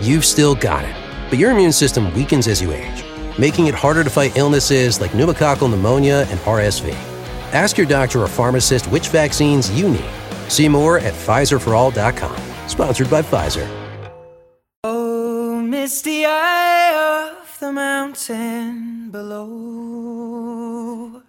You've still got it, but your immune system weakens as you age, making it harder to fight illnesses like pneumococcal pneumonia and RSV. Ask your doctor or pharmacist which vaccines you need. See more at PfizerForAll.com. Sponsored by Pfizer. Oh, misty eye of the mountain below.